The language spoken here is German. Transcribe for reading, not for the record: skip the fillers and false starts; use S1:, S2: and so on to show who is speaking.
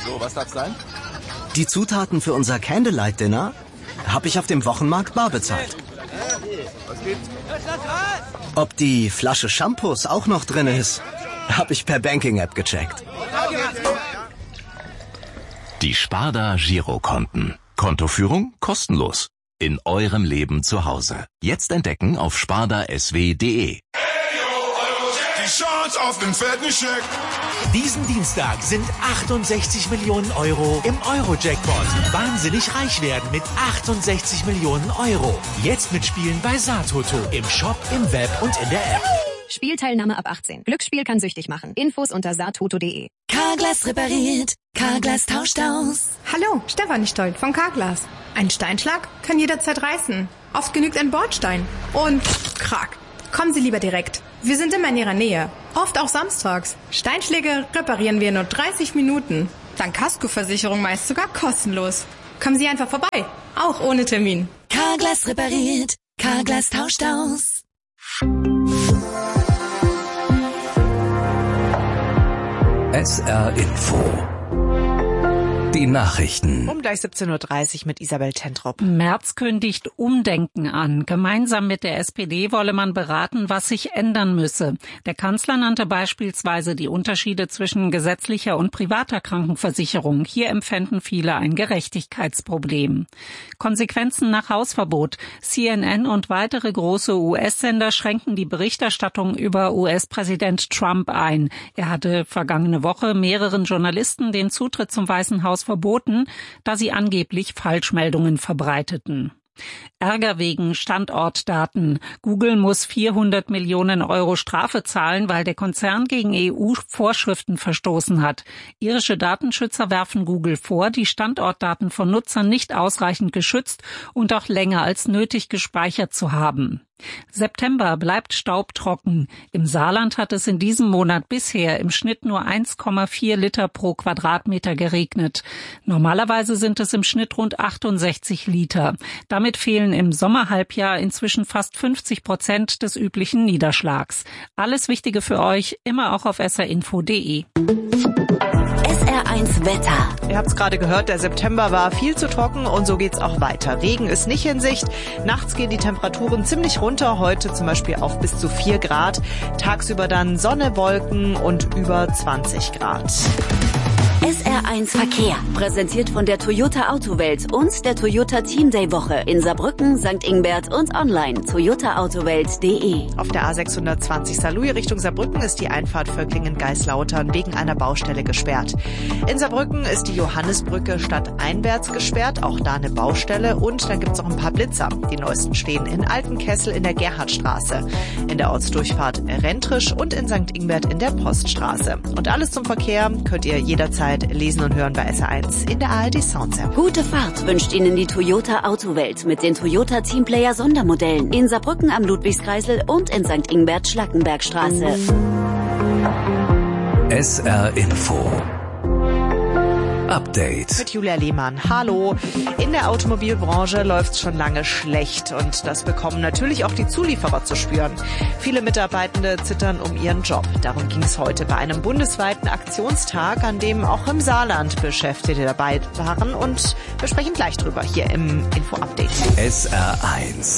S1: So, was darf's sein?
S2: Die Zutaten für unser Candlelight-Dinner habe ich auf dem Wochenmarkt bar bezahlt.
S1: Was gibt's?
S2: Ob die Flasche Shampoos auch noch drin ist, habe ich per Banking-App gecheckt.
S3: Die Sparda Girokonten. Kontoführung kostenlos. In eurem Leben zu Hause. Jetzt entdecken auf spardasw.de.
S4: Die Chance auf den fetten Scheck.
S5: Diesen Dienstag sind 68 Millionen Euro im Euro-Jackpot. Wahnsinnig reich werden mit 68 Millionen Euro. Jetzt mitspielen bei Satoto. Im Shop, im Web und in der App.
S6: Spielteilnahme ab 18. Glücksspiel kann süchtig machen. Infos unter satoto.de.
S7: Carglass repariert. Carglass tauscht aus.
S8: Hallo, Stefanie Stolt von Carglass. Ein Steinschlag kann jederzeit reißen. Oft genügt ein Bordstein. Und krack. Kommen Sie lieber direkt. Wir sind immer in Ihrer Nähe. Oft auch samstags. Steinschläge reparieren wir in nur 30 Minuten. Dank Kaskoversicherung meist sogar kostenlos. Kommen Sie einfach vorbei. Auch ohne Termin.
S7: Carglass repariert. Carglass tauscht aus.
S9: SR Info. Die Nachrichten.
S10: Um gleich 17.30 Uhr mit Isabel Tentrop.
S11: Merz kündigt Umdenken an. Gemeinsam mit der SPD wolle man beraten, was sich ändern müsse. Der Kanzler nannte beispielsweise die Unterschiede zwischen gesetzlicher und privater Krankenversicherung. Hier empfänden viele ein Gerechtigkeitsproblem. Konsequenzen nach Hausverbot. CNN und weitere große US-Sender schränken die Berichterstattung über US-Präsident Trump ein. Er hatte vergangene Woche mehreren Journalisten den Zutritt zum Weißen Haus verboten, da sie angeblich Falschmeldungen verbreiteten. Ärger wegen Standortdaten. Google muss 400 Millionen Euro Strafe zahlen, weil der Konzern gegen EU-Vorschriften verstoßen hat. Irische Datenschützer werfen Google vor, die Standortdaten von Nutzern nicht ausreichend geschützt und auch länger als nötig gespeichert zu haben. September bleibt staubtrocken. Im Saarland hat es in diesem Monat bisher im Schnitt nur 1,4 Liter pro Quadratmeter geregnet. Normalerweise sind es im Schnitt rund 68 Liter. Damit fehlen im Sommerhalbjahr inzwischen fast 50% des üblichen Niederschlags. Alles Wichtige für euch immer auch auf srinfo.de.
S7: SR1 Wetter.
S10: Ihr habt es gerade gehört, der September war viel zu trocken und so geht's auch weiter. Regen ist nicht in Sicht. Nachts gehen die Temperaturen ziemlich runter, heute zum Beispiel auf bis zu 4 Grad. Tagsüber dann Sonne, Wolken und über 20 Grad.
S7: SR1 Verkehr, präsentiert von der Toyota Autowelt und der Toyota Team Day Woche in Saarbrücken, St. Ingbert und online toyotaautowelt.de.
S10: Auf der A620 Saarlouis Richtung Saarbrücken ist die Einfahrt für Klingen-Geislautern wegen einer Baustelle gesperrt. In Saarbrücken ist die Johannisbrücke stadteinwärts gesperrt, auch da eine Baustelle, und dann gibt's noch ein paar Blitzer. Die neuesten stehen in Altenkessel in der Gerhardstraße, in der Ortsdurchfahrt Rentrisch und in St. Ingbert in der Poststraße. Und alles zum Verkehr könnt ihr jederzeit lesen und hören bei SR1 in der ARD Sounds-App.
S7: Gute Fahrt wünscht Ihnen die Toyota Autowelt mit den Toyota Teamplayer Sondermodellen in Saarbrücken am Ludwigskreisel und in St. Ingbert Schlackenbergstraße.
S9: SR Info. Update.
S10: Mit Julia Lehmann. Hallo. In der Automobilbranche läuft's schon lange schlecht und das bekommen natürlich auch die Zulieferer zu spüren. Viele Mitarbeitende zittern um ihren Job. Darum ging es heute bei einem bundesweiten Aktionstag, an dem auch im Saarland Beschäftigte dabei waren, und wir sprechen gleich drüber hier im Info-Update.
S9: SR1.